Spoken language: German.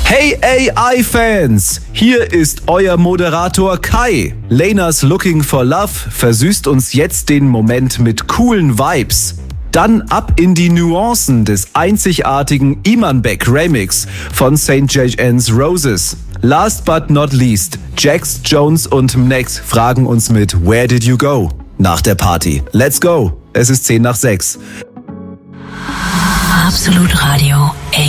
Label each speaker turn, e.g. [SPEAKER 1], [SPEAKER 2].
[SPEAKER 1] Hey AI-Fans, hier ist euer Moderator Kai. Lena's Looking for Love versüßt uns jetzt den Moment mit coolen Vibes. Dann ab in die Nuancen des einzigartigen Imanbek Remix von St. J.N.'s Roses. Last but not least, Jax, Jones und Mnex fragen uns mit Where did you go? Nach der Party. Let's go! Es ist 5:50.
[SPEAKER 2] Absolut Radio.